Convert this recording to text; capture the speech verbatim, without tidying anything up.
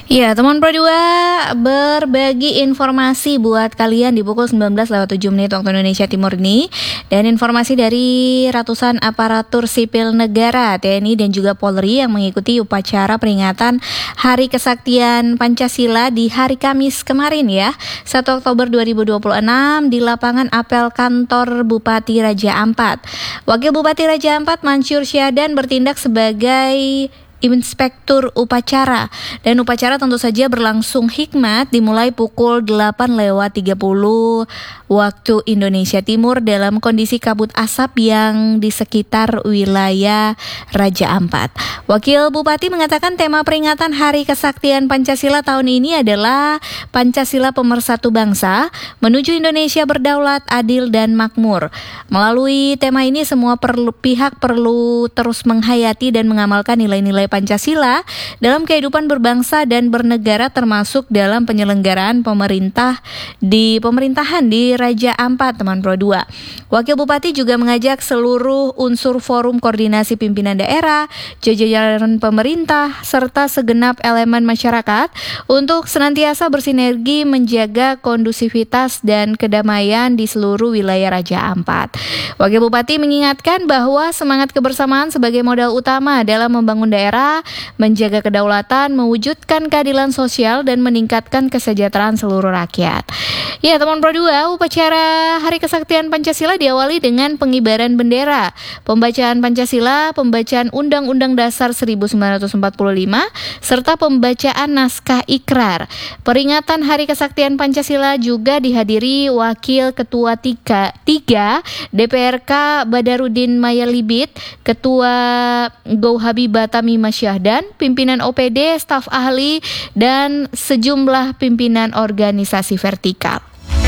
Ya, teman Pro dua berbagi informasi buat kalian di pukul sembilan belas lewat tujuh menit waktu Indonesia Timur ini. Dan informasi dari ratusan aparatur sipil negara, T N I dan juga Polri yang mengikuti upacara peringatan Hari Kesaktian Pancasila di hari Kamis kemarin ya, satu Oktober dua ribu dua puluh enam di lapangan apel kantor Bupati Raja Ampat. Wakil Bupati Raja Ampat Mansur Syahdan bertindak sebagai Inspektur upacara, dan upacara tentu saja berlangsung hikmat dimulai pukul delapan lewat tiga puluh waktu Indonesia Timur dalam kondisi kabut asap yang di sekitar wilayah Raja Ampat. Wakil Bupati mengatakan tema peringatan Hari Kesaktian Pancasila tahun ini adalah Pancasila Pemersatu Bangsa menuju Indonesia berdaulat, adil dan makmur. Melalui tema ini semua perlu, pihak perlu terus menghayati dan mengamalkan nilai-nilai Pancasila dalam kehidupan berbangsa dan bernegara, termasuk dalam penyelenggaraan pemerintah di pemerintahan di Raja Ampat, teman Pro dua. Wakil Bupati juga mengajak seluruh unsur forum koordinasi pimpinan daerah, jajaran pemerintah, serta segenap elemen masyarakat untuk senantiasa bersinergi menjaga kondusivitas dan kedamaian di seluruh wilayah Raja Ampat. Wakil Bupati mengingatkan bahwa semangat kebersamaan sebagai modal utama dalam membangun daerah, menjaga kedaulatan, mewujudkan keadilan sosial, dan meningkatkan kesejahteraan seluruh rakyat. Ya, teman Pro dua, upacara Hari Kesaktian Pancasila diawali dengan pengibaran bendera, pembacaan Pancasila, pembacaan Undang-Undang Dasar seribu sembilan ratus empat puluh lima, serta pembacaan naskah ikrar. Peringatan Hari Kesaktian Pancasila juga dihadiri Wakil Ketua tiga D P R K Badarudin Mayalibit, Ketua Gouhabibah Tamimah Syahdan, pimpinan O P D, staf ahli, dan sejumlah pimpinan organisasi vertikal.